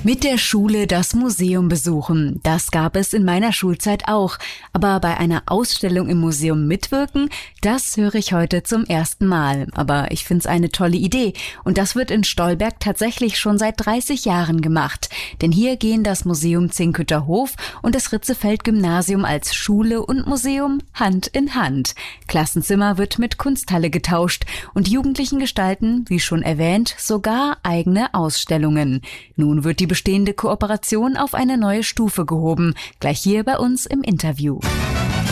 Mit der Schule das Museum besuchen, das gab es in meiner Schulzeit auch. Aber bei einer Ausstellung im Museum mitwirken, das höre ich heute zum ersten Mal. Aber ich finde es eine tolle Idee. Und das wird in Stolberg tatsächlich schon seit 30 Jahren gemacht. Denn hier gehen das Museum Zinkhütterhof und das Ritzefeld-Gymnasium als Schule und Museum Hand in Hand. Klassenzimmer wird mit Kunsthalle getauscht und Jugendlichen gestalten, wie schon erwähnt, sogar eigene Ausstellungen. Nun wird die bestehende Kooperation auf eine neue Stufe gehoben, gleich hier bei uns im Interview.